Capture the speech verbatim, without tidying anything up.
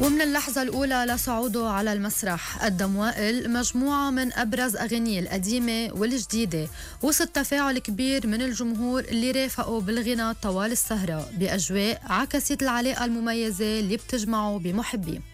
ومن اللحظة الأولى لصعوده على المسرح قدم وائل مجموعة من أبرز أغانيه القديمة والجديدة، وسط تفاعل كبير من الجمهور اللي رافقوا بالغناء طوال السهرة بأجواء عكست العلاقة المميزة اللي بتجمعه بمحبيه.